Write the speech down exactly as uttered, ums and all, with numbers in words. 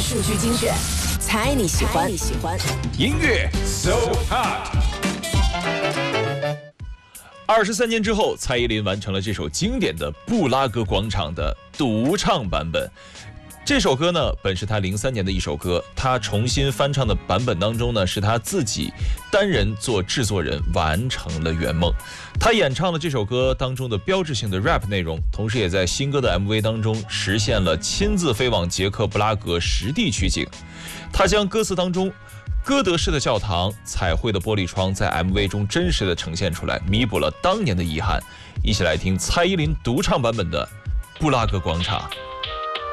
数据精选，猜你喜欢。你喜欢音乐 So Hot。二十三年之后，蔡依林完成了这首经典的《布拉格广场》的独唱版本。这首歌呢，本是她零三年的一首歌，她重新翻唱的版本当中呢，是她自己单人做制作人完成了圆梦。她演唱了这首歌当中的标志性的 rap 内容，同时也在新歌的 M V 当中实现了亲自飞往捷克布拉格实地取景。她将歌词当中哥德式的教堂、彩绘的玻璃窗在 M V 中真实的呈现出来，弥补了当年的遗憾。一起来听蔡依林独唱版本的《布拉格广场》。